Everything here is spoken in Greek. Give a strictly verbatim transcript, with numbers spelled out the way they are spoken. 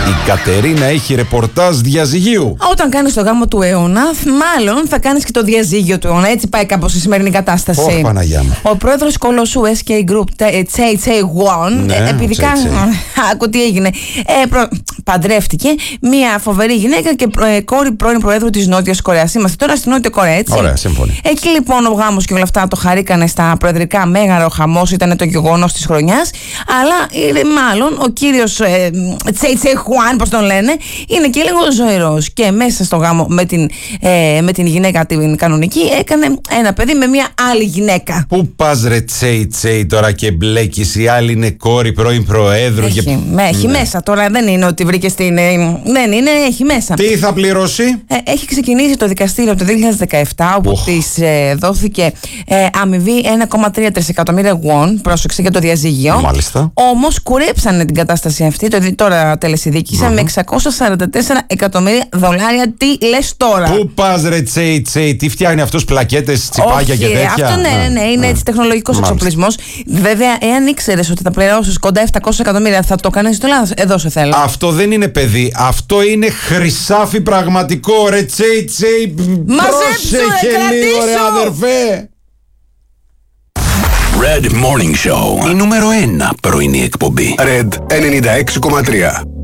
Η Κατερίνα έχει ρεπορτάζ διαζυγίου. Όταν κάνεις το γάμο του αιώνα, μάλλον θα κάνεις και το διαζύγιο του αιώνα. Έτσι πάει κάπως η σημερινή κατάσταση. Όχι, Παναγιά μου. Ο πρόεδρος Κολοσσού ες κέι Group, Τσέι Τσέι Γουάν, επειδή κάνει. Άκου τι έγινε. Ε, προ... Παντρεύτηκε μια φοβερή γυναίκα και ε, κόρη πρώην Προέδρου της Νότιας Κορέας. Είμαστε τώρα στη Νότια Κορέα, έτσι. Ωραία, σύμφωνοι. Εκεί λοιπόν ο γάμος και όλα αυτά το χαρήκανε στα προεδρικά. Μέγαρο χαμός ήταν το γεγονός της χρονιάς. Αλλά ε, μάλλον ο κύριος ε, Τσέι Τσέι Γουάν, πώς τον λένε, είναι και λίγο ζωηρός. Και μέσα στο γάμο με την, ε, με την γυναίκα την κανονική έκανε ένα παιδί με μια άλλη γυναίκα. Πού πας ρε Τσέι Τσέι τώρα και μπλέκεις? Η άλλη είναι κόρη πρώην Προέδρου. Έχει, και... με, έχει ναι. μέσα τώρα, δεν είναι ότι βρήκε στην. Ε, δεν είναι, έχει μέσα. Τι θα πληρώσει? Ε, έχει ξεκινήσει το δικαστήριο το δύο χιλιάδες δεκαεπτά, όπου oh. της ε, δόθηκε ε, αμοιβή ένα κόμμα τρία τρισεκατομμύρια won, πρόσεξε, για το διαζύγιο. Μάλιστα. Όμως κουρέψανε την κατάσταση αυτή, το, τώρα τελεσυδίκησαν mm-hmm. με εξακόσια σαράντα τέσσερα εκατομμύρια δολάρια. Τι λες τώρα? Πού πας ρε Τσέι Τσέι? Τι φτιάχνει αυτός, πλακέτες, τσιπάκια Όχι, και τέτοια? Αυτό ναι, ναι, ναι, είναι mm. έτσι τεχνολογικός εξοπλισμός. Βέβαια, εάν ήξερες ότι θα πληρώσεις κοντά επτακόσια εκατομμύρια, θα το κάνεις το λάθος. Εδώ σε θέλω. Αυτό δεν είναι παιδί. Αυτό είναι χρυσάφι πραγματικό, ρε Τσέι Τσέι. Μαζέψου, πρόσεχε λίγο, ρε αδερφέ. Red Morning Show. Η νούμερο ένα πρωινή εκπομπή. Red ενενήντα έξι κόμμα τρία.